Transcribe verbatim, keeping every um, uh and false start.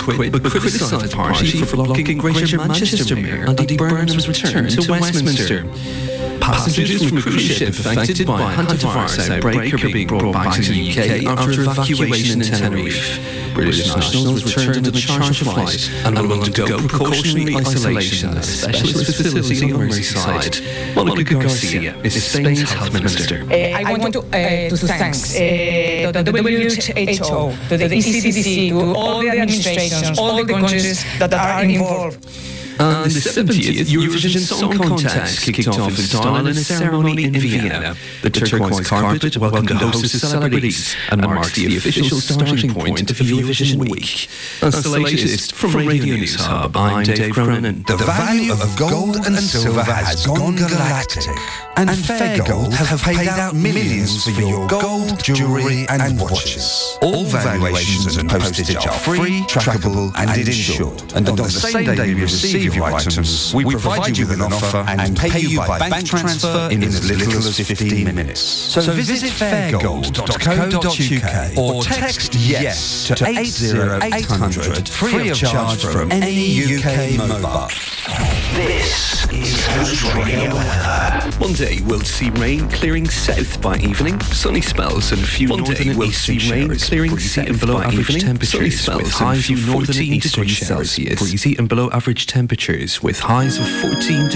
quit but criticised the party for blocking Greater Manchester Mayor Andy Burnham's return to Westminster. Passengers from a cruise ship affected by a hantavirus outbreak are being brought back to the U K after evacuation in Tenerife. British nationals returned on a charter flight and will undergo precautionary isolation at a specialist facility on Merseyside. Monica Garcia is Spain's health minister. Uh, I want to, uh, to thank uh, the W H O, to the E C D C, to all the administrations, all the countries that are involved. And the seventieth Eurovision Song Contest kicked off in style in a ceremony in Vienna. The turquoise carpet welcomed a host of celebrities and marked the official starting point of Eurovision Week. That's the latest from Radio News Hub. I'm Dave Cronin. The value of gold and silver has gone galactic, and Fairgold have paid out millions for your gold, jewellery and watches. All valuations and postage are free, trackable and insured. And on the same day you receive your items, we provide you with an offer and pay you by bank transfer in as little as fifteen minutes. So visit fairgold dot co dot uk or text YES to eight zero eight hundred free of charge from any U K mobile. This is Coast Radio weather. Monday will see rain clearing south by evening, sunny spells and a few northern and eastern showers, clearing south and below average temperatures with highs of fourteen degrees Celsius, breezy and below average temperatures with highs of fourteen